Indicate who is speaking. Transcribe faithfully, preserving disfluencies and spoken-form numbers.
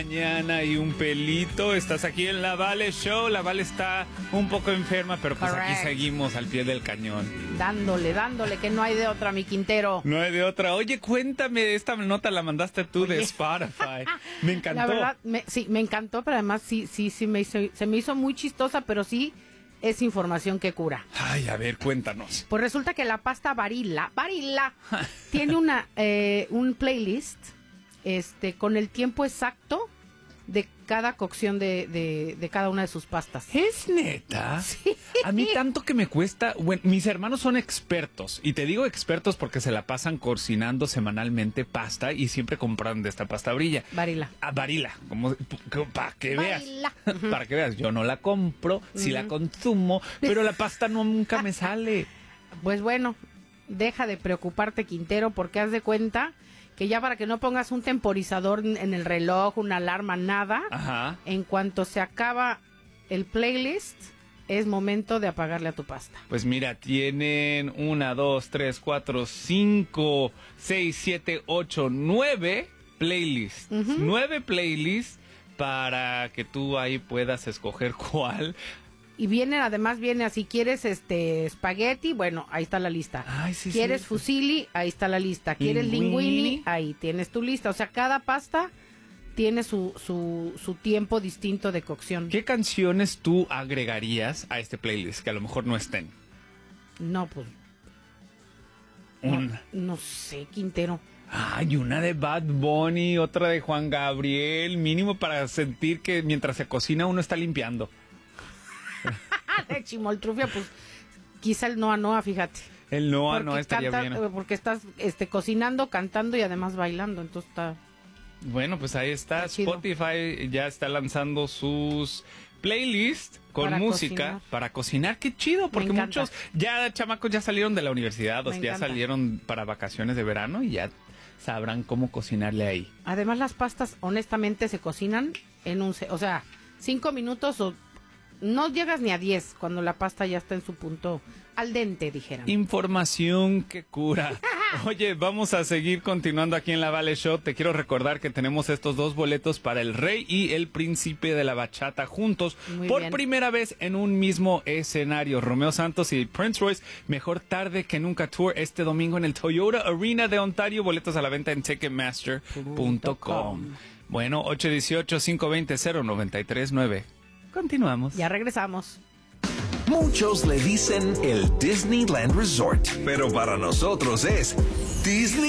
Speaker 1: Mañana y un pelito, estás aquí en La Vale Show. La Vale está un poco enferma, pero pues Correct. Aquí seguimos al pie del cañón.
Speaker 2: Dándole, dándole, que no hay de otra, mi Quintero.
Speaker 1: No hay de otra. Oye, cuéntame, esta nota la mandaste tú Oye. de Spotify. Me encantó.
Speaker 2: La verdad, me, sí, me encantó, pero además sí, sí, sí, me hizo, se me hizo muy chistosa, pero sí es información que cura.
Speaker 1: Ay, a ver, cuéntanos.
Speaker 2: Pues resulta que la pasta Barilla, Barilla, tiene una, eh, un playlist este, con el tiempo exacto de cada cocción de, de, de cada una de sus pastas.
Speaker 1: ¿Es neta?
Speaker 2: Sí.
Speaker 1: A mí tanto que me cuesta. Bueno, mis hermanos son expertos. Y te digo expertos porque se la pasan cocinando semanalmente pasta y siempre compran de esta pasta Barilla.
Speaker 2: Barilla.
Speaker 1: Ah, Barilla. Como, para que veas.
Speaker 2: Barilla.
Speaker 1: Para que veas. Yo no la compro, uh-huh. sí la consumo, pero la pasta no, nunca me sale.
Speaker 2: Pues bueno, deja de preocuparte, Quintero, porque haz de cuenta que ya para que no pongas un temporizador en el reloj, una alarma, nada,
Speaker 1: Ajá.
Speaker 2: en cuanto se acaba el playlist, es momento de apagarle a tu pasta.
Speaker 1: Pues mira, tienen una, dos, tres, cuatro, cinco, seis, siete, ocho, nueve playlists. Uh-huh. Nueve playlists para que tú ahí puedas escoger cuál.
Speaker 2: Y viene, además viene así, ¿quieres este espagueti? Bueno, ahí está la lista.
Speaker 1: Ay, sí,
Speaker 2: ¿Quieres
Speaker 1: sí.
Speaker 2: fusilli? Ahí está la lista. ¿Quieres linguini? linguini? Ahí tienes tu lista. O sea, cada pasta tiene su, su, su tiempo distinto de cocción.
Speaker 1: ¿Qué canciones tú agregarías a este playlist que a lo mejor no estén?
Speaker 2: No, pues...
Speaker 1: Un...
Speaker 2: No, no sé, Quintero.
Speaker 1: Ay, una de Bad Bunny, otra de Juan Gabriel, mínimo para sentir que mientras se cocina uno está limpiando.
Speaker 2: De Chimoltrufia, pues quizá el Noa Noa, fíjate.
Speaker 1: El Noa
Speaker 2: porque
Speaker 1: Noa estaría
Speaker 2: canta,
Speaker 1: bien.
Speaker 2: Porque estás este, cocinando, cantando y además bailando, entonces está...
Speaker 1: Bueno, pues ahí está, está Spotify ya está lanzando sus playlists con
Speaker 2: para
Speaker 1: música
Speaker 2: cocinar.
Speaker 1: para cocinar. Qué chido, porque muchos ya chamacos ya salieron de la universidad, o sea, ya salieron para vacaciones de verano y ya sabrán cómo cocinarle ahí.
Speaker 2: Además, las pastas honestamente se cocinan en un... O sea, cinco minutos o... No llegas ni a diez cuando la pasta ya está en su punto al dente, dijeran.
Speaker 1: Información que cura. Oye, vamos a seguir continuando aquí en La Vale Show. Te quiero recordar que tenemos estos dos boletos para el Rey y el Príncipe de la Bachata juntos. Muy por bien. Primera vez en un mismo escenario. Romeo Santos y Prince Royce, Mejor Tarde que Nunca Tour, este domingo en el Toyota Arena de Ontario. Boletos a la venta en ticketmaster punto com. Bueno, ocho uno ocho, cinco dos cero, cero nueve tres nueve. Continuamos.
Speaker 2: Ya regresamos.
Speaker 3: Muchos le dicen el Disneyland Resort, pero para nosotros es Disney